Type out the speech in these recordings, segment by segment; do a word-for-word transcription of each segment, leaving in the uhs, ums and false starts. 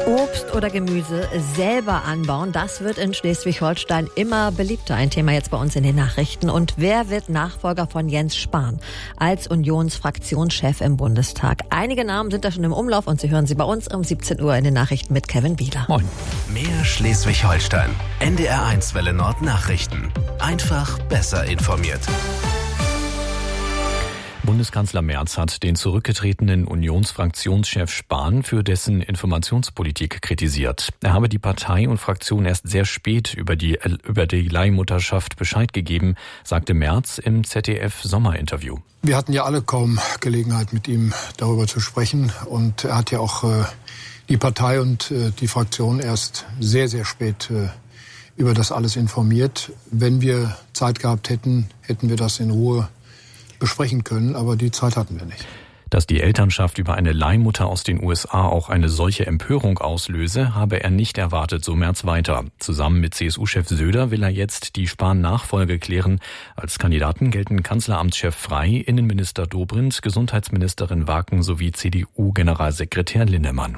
Obst oder Gemüse selber anbauen, das wird in Schleswig-Holstein immer beliebter. Ein Thema jetzt bei uns in den Nachrichten. Und wer wird Nachfolger von Jens Spahn als Unionsfraktionschef im Bundestag? Einige Namen sind da schon im Umlauf und Sie hören sie bei uns um siebzehn Uhr in den Nachrichten mit Kevin Bieler. Moin. Mehr Schleswig-Holstein. N D R eins Welle Nord Nachrichten. Einfach besser informiert. Bundeskanzler Merz hat den zurückgetretenen Unionsfraktionschef Spahn für dessen Informationspolitik kritisiert. Er habe die Partei und Fraktion erst sehr spät über die, über die Leihmutterschaft Bescheid gegeben, sagte Merz im Z D F-Sommerinterview. Wir hatten ja alle kaum Gelegenheit, mit ihm darüber zu sprechen. Und er hat ja auch äh, die Partei und äh, die Fraktion erst sehr, sehr spät äh, über das alles informiert. Wenn wir Zeit gehabt hätten, hätten wir das in Ruhe besprechen können, aber die Zeit hatten wir nicht. Dass die Elternschaft über eine Leihmutter aus den U S A auch eine solche Empörung auslöse, habe er nicht erwartet, so Merz weiter. Zusammen mit C S U-Chef Söder will er jetzt die Spahn-Nachfolge klären. Als Kandidaten gelten Kanzleramtschef Frey, Innenminister Dobrindt, Gesundheitsministerin Waken sowie C D U-Generalsekretär Linnemann.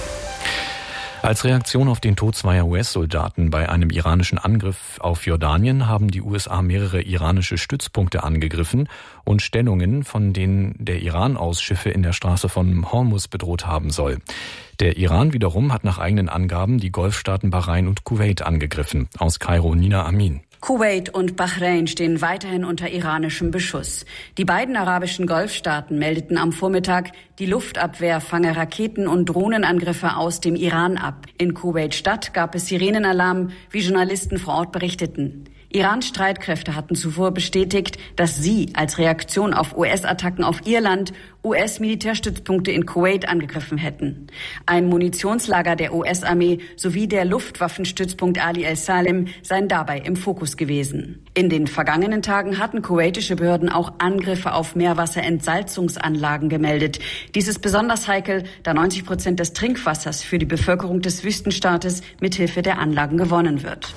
Als Reaktion auf den Tod zweier U S-Soldaten bei einem iranischen Angriff auf Jordanien haben die U S A mehrere iranische Stützpunkte angegriffen und Stellungen, von denen der Iran aus Schiffe in der Straße von Hormuz bedroht haben soll. Der Iran wiederum hat nach eigenen Angaben die Golfstaaten Bahrain und Kuwait angegriffen. Aus Kairo Nina Amin. Kuwait und Bahrain stehen weiterhin unter iranischem Beschuss. Die beiden arabischen Golfstaaten meldeten am Vormittag, die Luftabwehr fange Raketen- und Drohnenangriffe aus dem Iran ab. In Kuwait-Stadt gab es Sirenenalarm, wie Journalisten vor Ort berichteten. Irans Streitkräfte hatten zuvor bestätigt, dass sie als Reaktion auf U S-Attacken auf ihr Land U S-Militärstützpunkte in Kuwait angegriffen hätten. Ein Munitionslager der U S-Armee sowie der Luftwaffenstützpunkt Ali el-Salem seien dabei im Fokus gewesen. In den vergangenen Tagen hatten kuwaitische Behörden auch Angriffe auf Meerwasserentsalzungsanlagen gemeldet. Dies ist besonders heikel, da neunzig Prozent des Trinkwassers für die Bevölkerung des Wüstenstaates mithilfe der Anlagen gewonnen wird.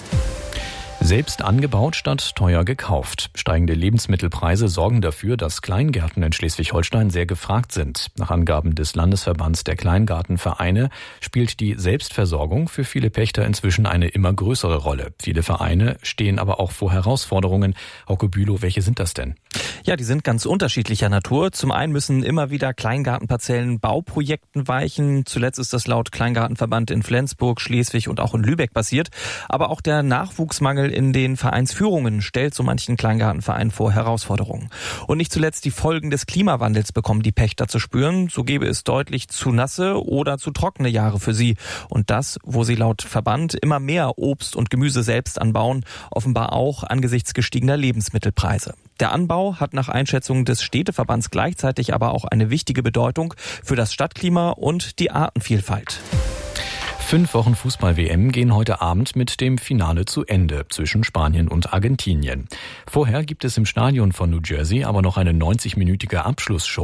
Selbst angebaut statt teuer gekauft. Steigende Lebensmittelpreise sorgen dafür, dass Kleingärten in Schleswig-Holstein sehr gefragt sind. Nach Angaben des Landesverbands der Kleingartenvereine spielt die Selbstversorgung für viele Pächter inzwischen eine immer größere Rolle. Viele Vereine stehen aber auch vor Herausforderungen. Hauke Bülow, welche sind das denn? Ja, die sind ganz unterschiedlicher Natur. Zum einen müssen immer wieder Kleingartenparzellen Bauprojekten weichen. Zuletzt ist das laut Kleingartenverband in Flensburg, Schleswig und auch in Lübeck passiert. Aber auch der Nachwuchsmangel in den Vereinsführungen stellt so manchen Kleingartenverein vor Herausforderungen. Und nicht zuletzt die Folgen des Klimawandels bekommen die Pächter zu spüren. So gäbe es deutlich zu nasse oder zu trockene Jahre für sie. Und das, wo sie laut Verband immer mehr Obst und Gemüse selbst anbauen, offenbar auch angesichts gestiegener Lebensmittelpreise. Der Anbau hat nach Einschätzung des Städteverbands gleichzeitig aber auch eine wichtige Bedeutung für das Stadtklima und die Artenvielfalt. Fünf Wochen Fußball-W M gehen heute Abend mit dem Finale zu Ende zwischen Spanien und Argentinien. Vorher gibt es im Stadion von New Jersey aber noch eine neunzig-minütige Abschlussshow.